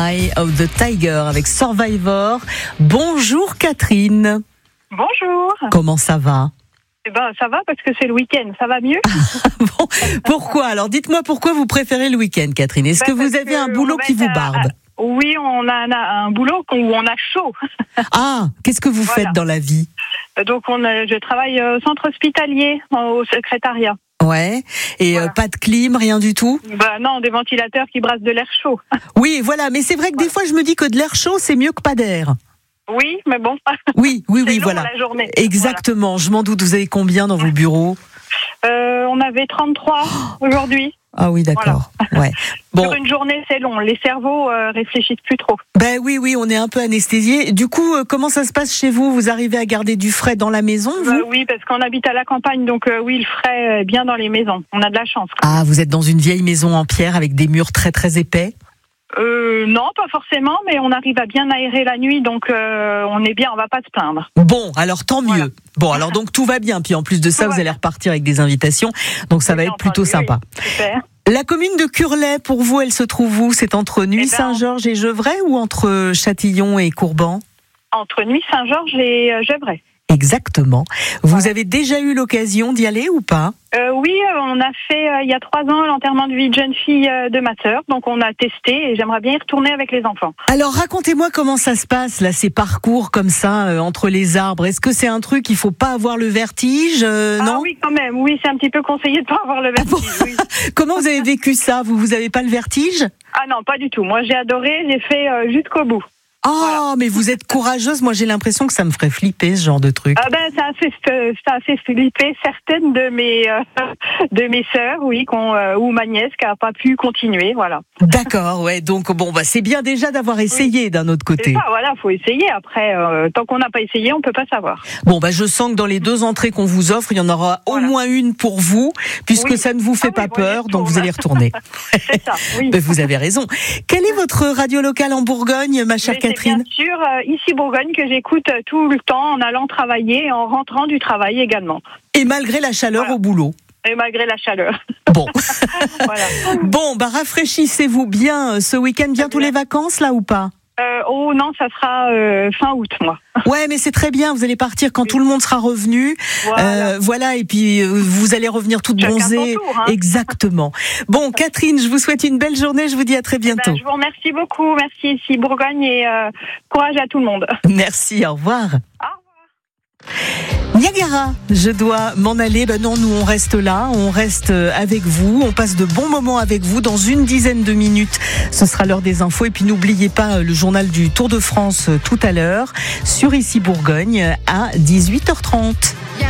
Eye of the Tiger avec Survivor. Bonjour Catherine. Bonjour. Comment ça va ? Eh ben, ça va parce que c'est le week-end, ça va mieux. Bon, pourquoi ? Alors dites-moi pourquoi vous préférez le week-end, Catherine. Est-ce que vous avez un boulot qui vous barbe ? Oui, on a un boulot où on a chaud. Ah, qu'est-ce que vous faites dans la vie ? Donc je travaille au centre hospitalier, au secrétariat. Ouais, et voilà. Pas de clim, rien du tout ? Non, des ventilateurs qui brassent de l'air chaud. Oui, voilà, mais c'est vrai que des fois je me dis que de l'air chaud, c'est mieux que pas d'air. Oui, mais bon. Oui, voilà. La journée. Exactement, voilà. Je m'en doute, vous avez combien dans vos bureaux ? On avait 33 aujourd'hui. Ah oui, d'accord. Voilà. Ouais. Bon. Sur une journée, c'est long. Les cerveaux réfléchissent plus trop. Oui, on est un peu anesthésiés. Du coup, comment ça se passe chez vous ? Vous arrivez à garder du frais dans la maison, vous ? Oui, parce qu'on habite à la campagne, donc oui, le frais est bien dans les maisons. On a de la chance. Ah, vous êtes dans une vieille maison en pierre avec des murs très très épais ? Non, pas forcément, mais on arrive à bien aérer la nuit, donc on est bien, on va pas se plaindre. Bon, alors tant mieux. Voilà. Bon, alors donc tout va bien. Puis en plus de ça, vous allez repartir avec des invitations, donc ça va être plutôt sympa. Oui. Super. La commune de Curlay, pour vous, elle se trouve où ? C'est entre Nuits-Saint-Georges et Gevrey ou entre Châtillon et Courban ? Entre Nuits-Saint-Georges et Gevrey. Exactement. Vous avez déjà eu l'occasion d'y aller ou pas ? Oui, on a fait il y a 3 ans l'enterrement de vie de jeune fille de ma sœur, donc on a testé et j'aimerais bien y retourner avec les enfants. Alors racontez-moi comment ça se passe là, ces parcours comme ça entre les arbres. Est-ce que c'est un truc il faut pas avoir le vertige non ? Oui, quand même. Oui, c'est un petit peu conseillé de pas avoir le vertige. Oui. Comment vous avez vécu ça ? Vous avez pas le vertige ? Ah non, pas du tout. Moi, j'ai adoré. J'ai fait jusqu'au bout. Voilà. Mais vous êtes courageuse. Moi, j'ai l'impression que ça me ferait flipper, ce genre de truc. Ça a fait flipper certaines de mes sœurs, oui, ou ma nièce qui a pas pu continuer, voilà. D'accord, ouais. Donc c'est bien déjà d'avoir essayé d'un autre côté. Voilà, faut essayer. Après, tant qu'on n'a pas essayé, on peut pas savoir. Je sens que dans les 2 entrées qu'on vous offre, il y en aura au moins une pour vous, puisque ça ne vous fait pas peur, donc vous allez retourner. C'est ça. Oui. Vous avez raison. Quelle est votre radio locale en Bourgogne, ma chère Catherine ? Bien sûr, ici Bourgogne, que j'écoute tout le temps en allant travailler et en rentrant du travail également. Et malgré la chaleur au boulot. Et malgré la chaleur. Bon. Voilà. Rafraîchissez-vous bien ce week-end, bientôt les vacances là ou pas ? Non, ça sera fin août, moi. Ouais, mais c'est très bien, vous allez partir quand tout le monde sera revenu. Voilà, et puis vous allez revenir toute bronzée. Exactement. Bon, Catherine, je vous souhaite une belle journée, je vous dis à très bientôt. Je vous remercie beaucoup, merci ici Bourgogne et courage à tout le monde. Merci, au revoir. Niagara, je dois m'en aller. Non, nous on reste là, on reste avec vous, on passe de bons moments avec vous. Dans une dizaine de minutes, ce sera l'heure des infos. Et puis n'oubliez pas le journal du Tour de France tout à l'heure sur Ici Bourgogne à 18h30.